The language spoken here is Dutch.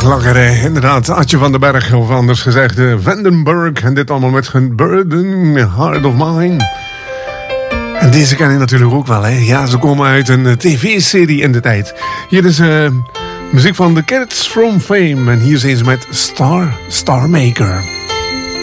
Lakker, inderdaad. Adje van den Berg, of anders gezegd Vandenberg. En dit allemaal met hun Burden, Heart of Mine. En deze ken je natuurlijk ook wel, hè. Ja, ze komen uit een tv-serie in de tijd. Hier is muziek van The Cats from Fame. En hier zijn ze met Star Maker.